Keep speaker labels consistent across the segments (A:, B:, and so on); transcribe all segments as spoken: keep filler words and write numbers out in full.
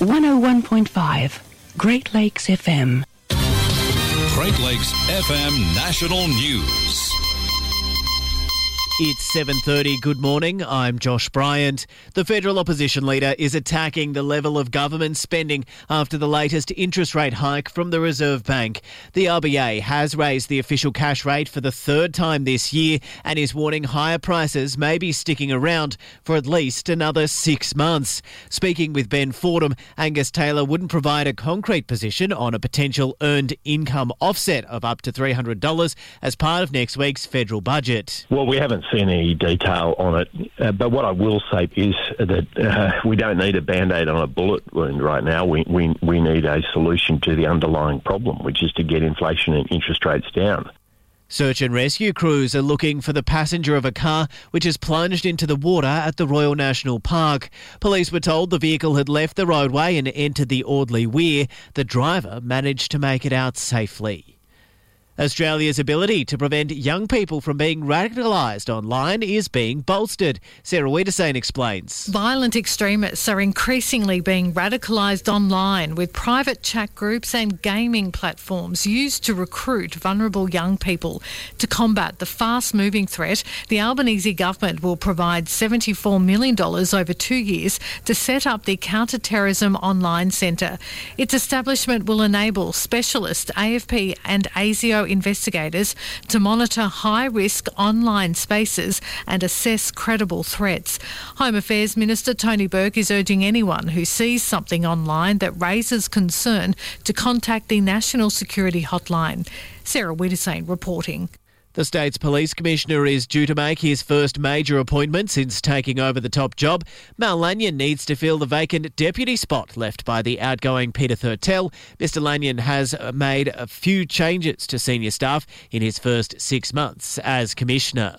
A: one oh one point five, Great Lakes F M.
B: Great Lakes F M National News.
C: It's seven thirty. Good morning. I'm Josh Bryant. The federal opposition leader is attacking the level of government spending after the latest interest rate hike from the Reserve Bank. The R B A has raised the official cash rate for the third time this year and is warning higher prices may be sticking around for at least another six months. Speaking with Ben Fordham, Angus Taylor wouldn't provide a concrete position on a potential earned income offset of up to three hundred dollars as part of next week's federal budget.
D: Well, we haven't seen any detail on it, uh, but what I will say is that uh, we don't need a band-aid on a bullet wound right now. We, we we need a solution to the underlying problem, which is to get inflation and interest rates down.
C: Search and rescue crews are looking for the passenger of a car which has plunged into the water at the Royal National Park. Police were told the vehicle had left the roadway and entered the Audley Weir. The driver managed to make it out safely. Australia's ability to prevent young people from being radicalised online is being bolstered. Sarah Wiedersane explains.
E: Violent extremists are increasingly being radicalised online, with private chat groups and gaming platforms used to recruit vulnerable young people. To combat the fast-moving threat, the Albanese government will provide seventy-four million dollars over two years to set up the Counter-Terrorism Online Centre. Its establishment will enable specialist A F P and ASIO investigators to monitor high-risk online spaces and assess credible threats. Home Affairs Minister Tony Burke is urging anyone who sees something online that raises concern to contact the National Security Hotline. Sarah Wiedersane reporting.
C: The state's police commissioner is due to make his first major appointment since taking over the top job. Mal Lanyon needs to fill the vacant deputy spot left by the outgoing Peter Thurtell. Mister Lanyon has made a few changes to senior staff in his first six months as commissioner.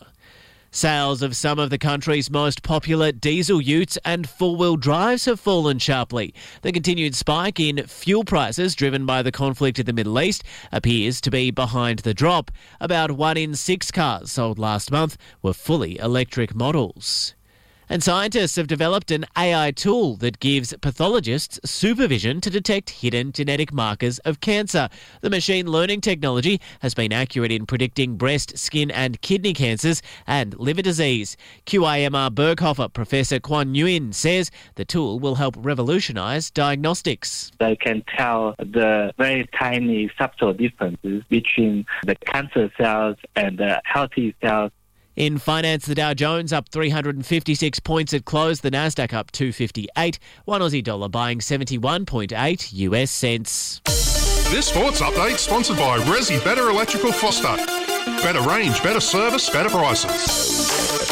C: Sales of some of the country's most popular diesel utes and four-wheel drives have fallen sharply. The continued spike in fuel prices driven by the conflict in the Middle East appears to be behind the drop. About one in six cars sold last month were fully electric models. And scientists have developed an A I tool that gives pathologists supervision to detect hidden genetic markers of cancer. The machine learning technology has been accurate in predicting breast, skin and kidney cancers and liver disease. Q I M R Berghofer Professor Quan Nguyen says the tool will help revolutionise diagnostics.
F: They can tell the very tiny subtle differences between the cancer cells and the healthy cells.
C: In finance, the Dow Jones up three hundred fifty-six points at close, the Nasdaq up two fifty-eight, one Aussie dollar buying seventy-one point eight U S cents.
G: This sports update sponsored by Resi Better Electrical Foster. Better range, better service, better prices.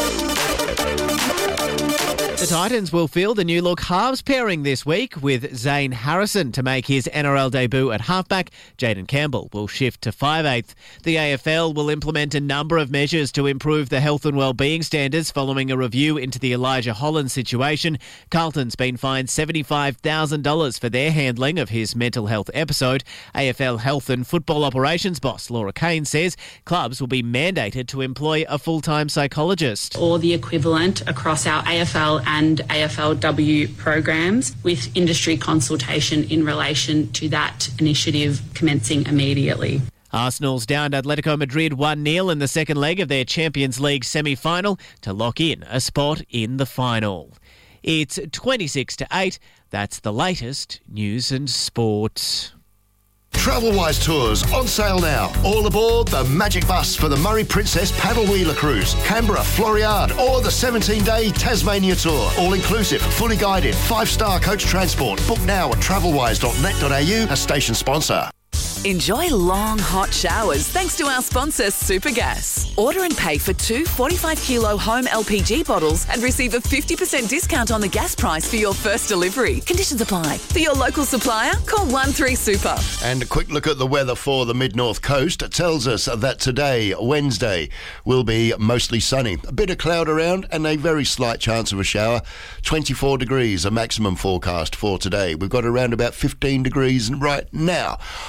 C: The Titans will field a new look halves pairing this week with Zane Harrison to make his N R L debut at halfback. Jaden Campbell will shift to five-eighth. The A F L will implement a number of measures to improve the health and wellbeing standards following a review into the Elijah Holland situation. Carlton's been fined seventy-five thousand dollars for their handling of his mental health episode. A F L Health and Football Operations boss Laura Kane says clubs will be mandated to employ a full-time psychologist.
H: Or the equivalent across our A F L and A F L W programs, with industry consultation in relation to that initiative commencing immediately.
C: Arsenal's downed Atletico Madrid one nil in the second leg of their Champions League semi-final to lock in a spot in the final. It's twenty-six to eight. That's the latest news and sport.
I: Travelwise Tours on sale now. All aboard the Magic Bus for the Murray Princess Paddle Wheeler Cruise, Canberra, Floriade, or the seventeen-day Tasmania Tour. All inclusive, fully guided, five-star coach transport. Book now at travelwise dot net dot a u, a station sponsor.
J: Enjoy long, hot showers thanks to our sponsor, Supergas. Order and pay for two forty-five kilo home L P G bottles and receive a fifty percent discount on the gas price for your first delivery. Conditions apply. For your local supplier, call one three super.
I: And a quick look at the weather for the mid-north coast. It tells us that today, Wednesday, will be mostly sunny. A bit of cloud around and a very slight chance of a shower. twenty-four degrees, a maximum forecast for today. We've got around about fifteen degrees right now. On the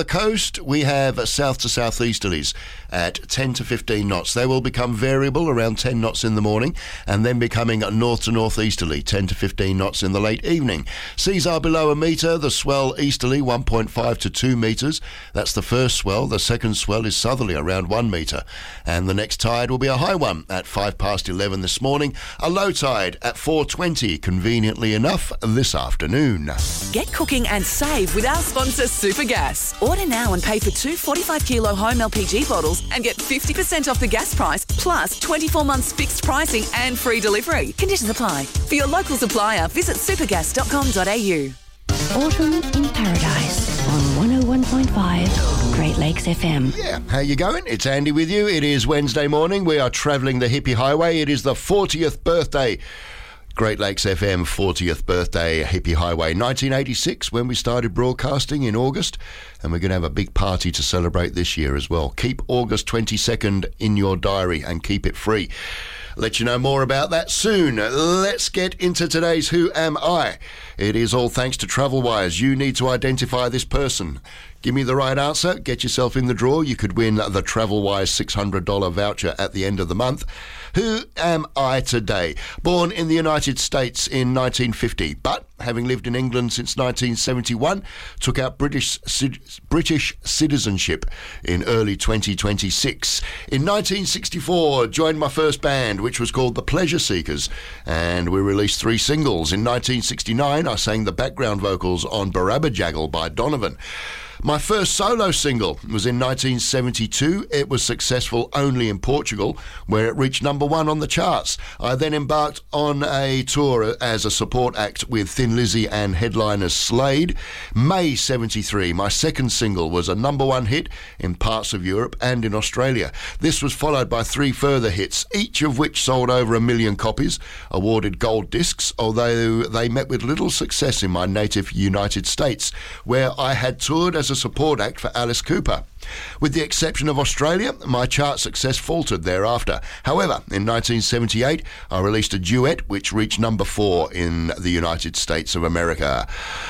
I: the coast, we have south to southeasterlies at ten to fifteen knots. They will become variable around ten knots in the morning and then becoming north to northeasterly, ten to fifteen knots in the late evening. Seas are below a metre. The swell easterly, one point five to two metres. That's the first swell. The second swell is southerly, around one metre. And the next tide will be a high one at five past eleven this morning. A low tide at four twenty, conveniently enough, this afternoon.
J: Get cooking and save with our sponsor Supergas. Order now and pay for two forty-five kilo home L P G bottles and get fifty percent off the gas price, plus twenty-four months fixed pricing and free delivery. Conditions apply. For your local supplier, visit supergas dot com dot a u.
A: Autumn in Paradise on one oh one point five Great Lakes F M.
I: Yeah, how you going? It's Andy with you. It is Wednesday morning. We are travelling the Hippie Highway. It is the fortieth birthday. Great Lakes F M fortieth birthday Hippie Highway, nineteen eighty-six, when we started broadcasting in August, and we're going to have a big party to celebrate this year as well. Keep August twenty-second in your diary and keep it free. Let you know more about that soon. Let's get into today's Who Am I? It is all thanks to TravelWise. You need to identify this person. Give me the right answer, get yourself in the draw. You could win the TravelWise six hundred dollars voucher at the end of the month. Who am I today? Born in the United States in nineteen fifty, but having lived in England since nineteen seventy-one, took out British British citizenship in early twenty twenty-six. In nineteen sixty-four, joined my first band, which was called The Pleasure Seekers, and we released three singles. In nineteen sixty-nine, I sang the background vocals on Barabajaggle by Donovan. My first solo single was in nineteen seventy-two. It was successful only in Portugal, where it reached number one on the charts. I then embarked on a tour as a support act with Thin Lizzy and headliners Slade. May seventy-three, my second single was a number one hit in parts of Europe and in Australia. This was followed by three further hits, each of which sold over a million copies, awarded gold discs, although they met with little success in my native United States, where I had toured as a support act for Alice Cooper. With the exception of Australia, my chart success faltered thereafter. However, in nineteen seventy-eight, I released a duet which reached number four in the United States of America.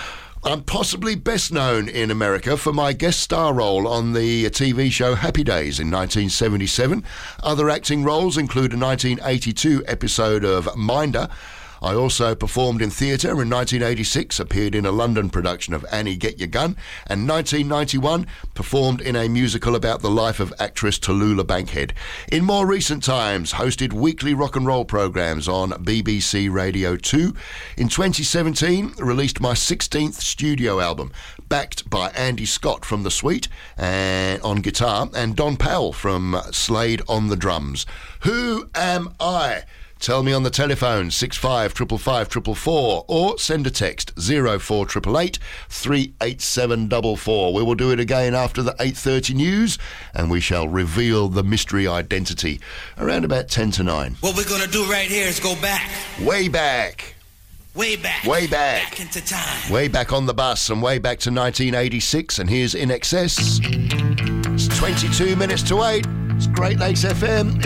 I: I'm possibly best known in America for my guest star role on the T V show Happy Days in nineteen seventy-seven. Other acting roles include a nineteen eighty-two episode of Minder. I also performed in theatre in nineteen eighty-six, appeared in a London production of Annie Get Your Gun, and nineteen ninety-one performed in a musical about the life of actress Tallulah Bankhead. In more recent times, hosted weekly rock and roll programmes on B B C Radio two. In twenty seventeen, released my sixteenth studio album, backed by Andy Scott from The Sweet and on guitar, and Don Powell from Slade on the drums. Who am I? Tell me on the telephone, six five five five five four four, or send a text, zero four eight eight eight, three eight seven four four. We will do it again after the eight thirty news, and we shall reveal the mystery identity around about ten to nine.
K: What we're going to do right here is go back.
I: Way back.
K: Way back.
I: Way back.
K: Back into time.
I: Way back on the bus, and way back to nineteen eighty-six, and here's In Excess. It's twenty-two minutes to eight. It's Great Lakes F M.